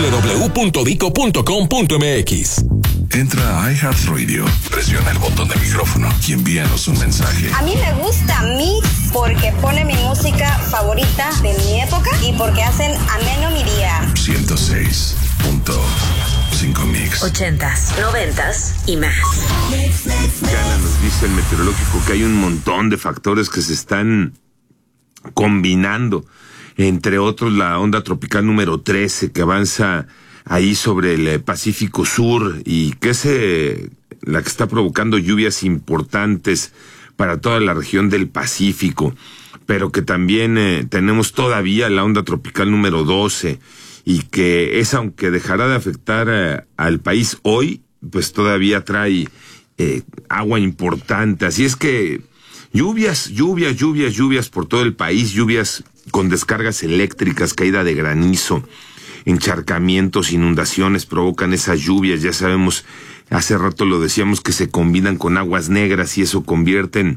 www.dico.com.mx. Entra a iHeartRadio, presiona el botón de micrófono y envíanos un mensaje. A mí me gusta Mix porque pone mi música favorita de mi época y porque hacen ameno mi día. 106.5 Mix. 80s, 90s y más. Gana, nos dice el meteorológico que hay un montón de factores que se están combinando. Entre otros, la onda tropical número 13 que avanza ahí sobre el Pacífico Sur y que es la que está provocando lluvias importantes para toda la región del Pacífico, pero que también tenemos todavía la onda tropical número 12 y que esa, aunque dejará de afectar al país hoy, pues todavía trae agua importante. Así es que lluvias por todo el país, lluvias con descargas eléctricas, caída de granizo, encharcamientos, inundaciones provocan esas lluvias. Ya sabemos, hace rato lo decíamos, que se combinan con aguas negras y eso convierten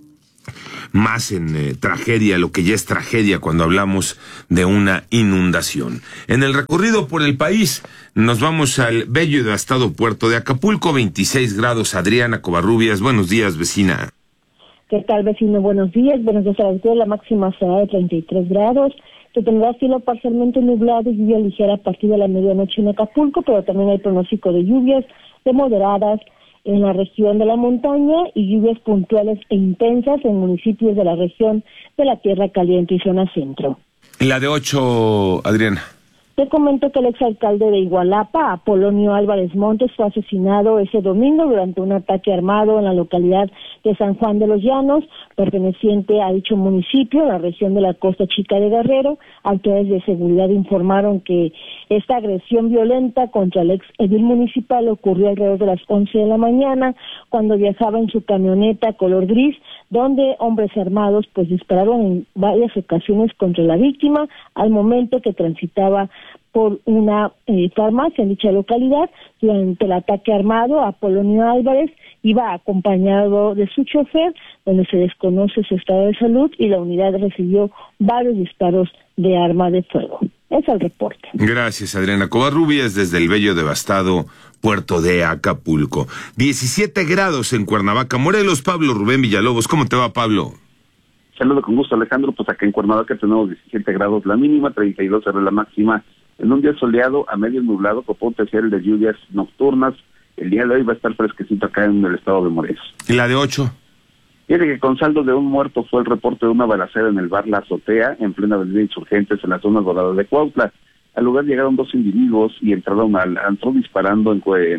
más en tragedia, lo que ya es tragedia cuando hablamos de una inundación. En el recorrido por el país, nos vamos al bello y devastado puerto de Acapulco, 26 grados. Adriana Covarrubias, buenos días, vecina. ¿Qué tal, vecino? Buenos días. Buenos días a la máxima será de 33 grados. Se tendrá cielo parcialmente nublado y lluvia ligera a partir de la medianoche en Acapulco, pero también hay pronóstico de lluvias de moderadas en la región de la montaña y lluvias puntuales e intensas en municipios de la región de la Tierra Caliente y zona centro. La de 8, Adriana. Te comento que el exalcalde de Igualapa, Apolonio Álvarez Montes, fue asesinado ese domingo durante un ataque armado en la localidad de San Juan de los Llanos, perteneciente a dicho municipio, la región de la Costa Chica de Guerrero. Autoridades de seguridad informaron que esta agresión violenta contra el ex edil municipal ocurrió alrededor de las 11 de la mañana, cuando viajaba en su camioneta color gris, donde hombres armados pues dispararon en varias ocasiones contra la víctima al momento que transitaba por una farmacia en dicha localidad. Durante el ataque armado, Apolonio Álvarez iba acompañado de su chofer, donde se desconoce su estado de salud, y la unidad recibió varios disparos de arma de fuego. Es el reporte. Gracias, Adriana Covarrubias, desde el bello devastado puerto de Acapulco. 17 grados en Cuernavaca, Morelos. Pablo Rubén Villalobos, ¿cómo te va, Pablo? Saludo con gusto, Alejandro. Pues acá en Cuernavaca tenemos 17 grados la mínima, 32 será la máxima. En un día soleado a medio nublado con potencial de lluvias nocturnas. El día de hoy va a estar fresquecito acá en el estado de Morelos. ¿Y la de 8? Fíjate que con saldo de un muerto fue el reporte de una balacera en el bar La Azotea, en plena avenida Insurgentes, en la zona dorada de Cuautla. Al lugar llegaron 2 individuos y entraron entró disparando en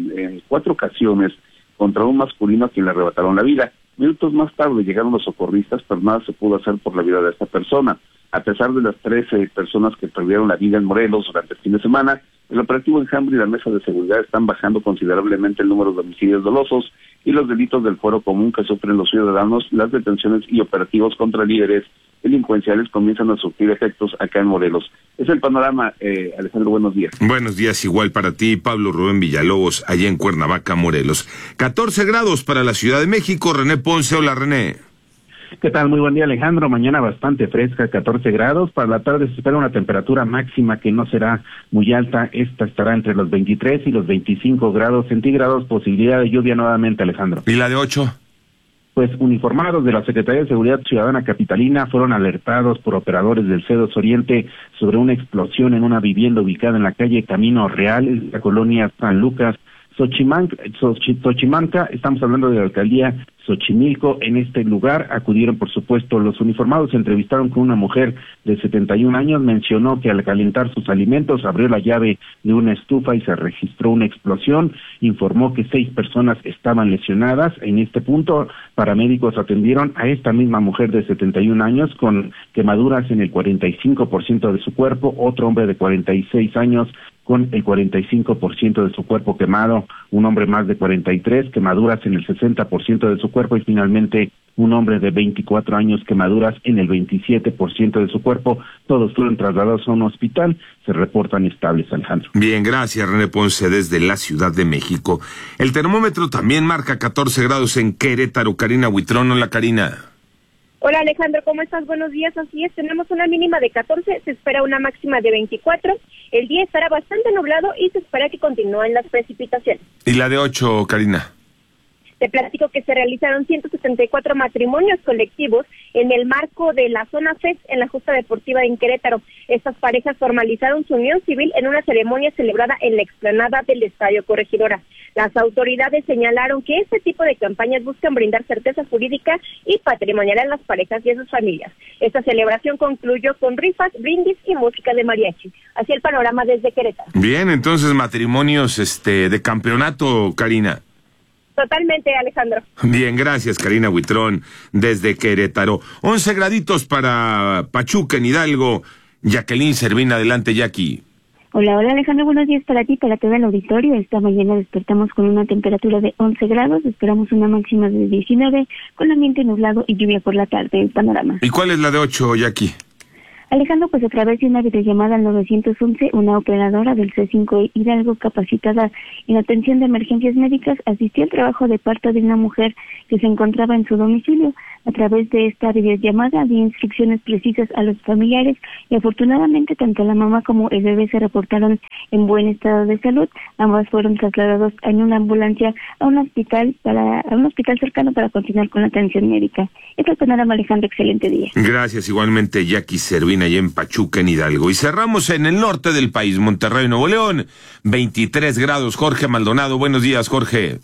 4 ocasiones contra un masculino a quien le arrebataron la vida. Minutos más tarde llegaron los socorristas, pero nada se pudo hacer por la vida de esta persona. A pesar de las 13 personas que perdieron la vida en Morelos durante el fin de semana, el operativo Enjambre y la mesa de seguridad están bajando considerablemente el número de homicidios dolosos y los delitos del fuero común que sufren los ciudadanos. Las detenciones y operativos contra líderes delincuenciales comienzan a surtir efectos acá en Morelos. Es el panorama, Alejandro, buenos días. Buenos días, igual para ti, Pablo Rubén Villalobos, allá en Cuernavaca, Morelos. 14 grados para la Ciudad de México. René Ponce, hola, René. ¿Qué tal? Muy buen día, Alejandro. Mañana bastante fresca, 14 grados. Para la tarde se espera una temperatura máxima que no será muy alta. Esta estará entre los 23 y los 25 grados centígrados. Posibilidad de lluvia nuevamente, Alejandro. ¿Y la de 8? Pues uniformados de la Secretaría de Seguridad Ciudadana Capitalina fueron alertados por operadores del C2 Oriente sobre una explosión en una vivienda ubicada en la calle Camino Real, en la colonia San Lucas, Xochimanca. Estamos hablando de la alcaldía Xochimilco. En este lugar acudieron, por supuesto, los uniformados. Se entrevistaron con una mujer de 71 años. Mencionó que al calentar sus alimentos abrió la llave de una estufa y se registró una explosión. Informó que 6 personas estaban lesionadas. En este punto, paramédicos atendieron a esta misma mujer de 71 años con quemaduras en el 45% de su cuerpo. Otro hombre de 46 años con el 45% de su cuerpo quemado, un hombre más de 43, quemaduras en el 60% de su cuerpo, y finalmente un hombre de 24 años, quemaduras en el 27% de su cuerpo. Todos fueron trasladados a un hospital, se reportan estables, Alejandro. Bien, gracias, René Ponce, desde la Ciudad de México. El termómetro también marca 14 grados en Querétaro. Karina Huitrón, hola, Karina. Hola, Alejandro, ¿cómo estás? Buenos días. Así es, tenemos una mínima de 14, se espera una máxima de 24. El día estará bastante nublado y se espera que continúen las precipitaciones. ¿Y la de 8, Karina? Te platico que se realizaron 174 matrimonios colectivos en el marco de la Zona FES en la Justa Deportiva en Querétaro. Estas parejas formalizaron su unión civil en una ceremonia celebrada en la explanada del Estadio Corregidora. Las autoridades señalaron que este tipo de campañas buscan brindar certeza jurídica y patrimonial a las parejas y a sus familias. Esta celebración concluyó con rifas, brindis y música de mariachi. Así el panorama desde Querétaro. Bien, entonces matrimonios de campeonato, Karina. Totalmente, Alejandro. Bien, gracias, Karina Huitrón, desde Querétaro. 11 graditos para Pachuca, en Hidalgo. Jacqueline Servín, adelante, Jackie. Hola, Alejandro, buenos días para ti, para todo el auditorio. Esta mañana despertamos con una temperatura de 11 grados, esperamos una máxima de 19, con ambiente nublado y lluvia por la tarde, el panorama. ¿Y cuál es la de 8, Jackie? Alejandro, pues a través de una videollamada al 911, una operadora del C5 Hidalgo capacitada en atención de emergencias médicas asistió al trabajo de parto de una mujer que se encontraba en su domicilio. A través de esta videollamada dio instrucciones precisas a los familiares y afortunadamente tanto la mamá como el bebé se reportaron en buen estado de salud. Ambas fueron trasladados en una ambulancia a un hospital cercano para continuar con la atención médica. Este es el panorama, Alejandro, excelente día. Gracias, igualmente Jackie Servín, allá en Pachuca, en Hidalgo. Y cerramos en el norte del país, Monterrey, Nuevo León, 23 grados. Jorge Maldonado, buenos días, Jorge.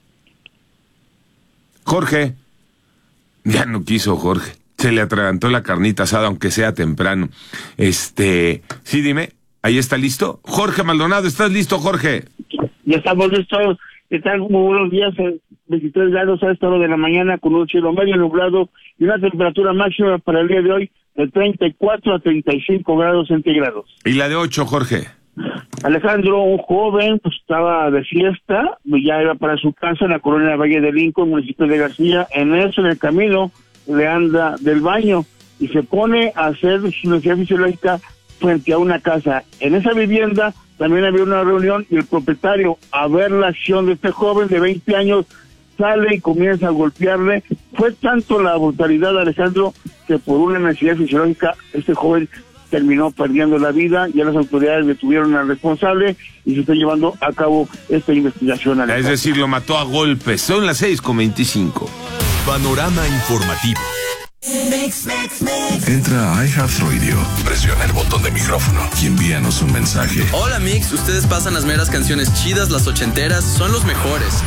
Jorge. Ya no quiso Jorge. Se le atragantó la carnita asada, aunque sea temprano. Sí, dime, ¿ahí está listo? Jorge Maldonado, ¿estás listo, Jorge? Ya estamos listos. ¿Qué tal? Muy buenos días. 23 grados a esta hora de la mañana, con un cielo medio nublado y una temperatura máxima para el día de hoy de 34 a 35 grados centígrados. ¿Y la de 8, Jorge? Alejandro, un joven, pues estaba de fiesta, ya iba para su casa en la colonia Valle de Lincoln, municipio de García. En el camino le anda del baño y se pone a hacer su necesidad fisiológica frente a una casa. En esa vivienda también había una reunión y el propietario, a ver la acción de este joven de 20 años, sale y comienza a golpearle. Fue tanto la brutalidad, Alejandro, que por una necesidad fisiológica este joven terminó perdiendo la vida. Ya las autoridades detuvieron al responsable y se está llevando a cabo esta investigación. Es decir, lo mató a golpes. Son las 6:25. Panorama informativo. Entra a iHeartRadio, presiona el botón de micrófono y envíanos un mensaje. Hola Mix, ustedes pasan las meras canciones chidas, las ochenteras, son los mejores.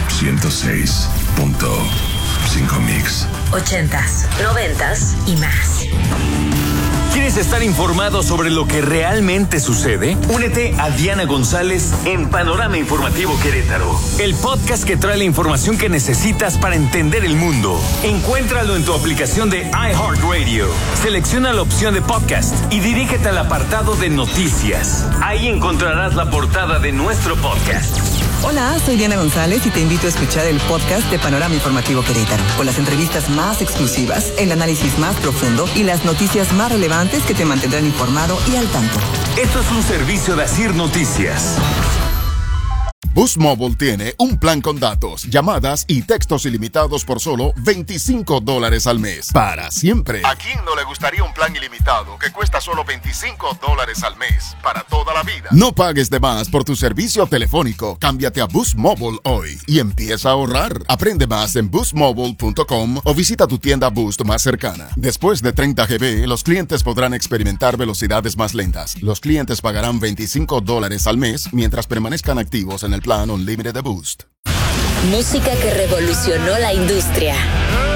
106.5 Mix. 80s, 90s y más. ¿Quieres estar informado sobre lo que realmente sucede? Únete a Diana González en Panorama Informativo Querétaro, el podcast que trae la información que necesitas para entender el mundo. Encuéntralo en tu aplicación de iHeartRadio. Selecciona la opción de podcast y dirígete al apartado de noticias. Ahí encontrarás la portada de nuestro podcast. Hola, soy Diana González y te invito a escuchar el podcast de Panorama Informativo Querétaro, con las entrevistas más exclusivas, el análisis más profundo y las noticias más relevantes que te mantendrán informado y al tanto. Esto es un servicio de Asir Noticias. Boost Mobile tiene un plan con datos, llamadas y textos ilimitados por solo $25 al mes. Para siempre. ¿A quién no le gustaría un plan ilimitado que cuesta solo $25 al mes? Para toda la vida. No pagues de más por tu servicio telefónico. Cámbiate a Boost Mobile hoy y empieza a ahorrar. Aprende más en boostmobile.com o visita tu tienda Boost más cercana. Después de 30 GB, los clientes podrán experimentar velocidades más lentas. Los clientes pagarán $25 al mes mientras permanezcan activos en el plan Unlimited de Boost. Música que revolucionó la industria.